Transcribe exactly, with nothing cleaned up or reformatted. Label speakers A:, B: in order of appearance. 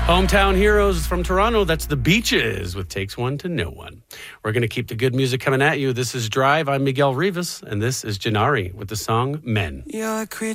A: Hometown Heroes from Toronto. That's the Beaches with Takes One to Know One. We're going to keep the good music coming at you. This is Drive. I'm Miguel Rivas, and this is Janari with the song Men.
B: You're a creature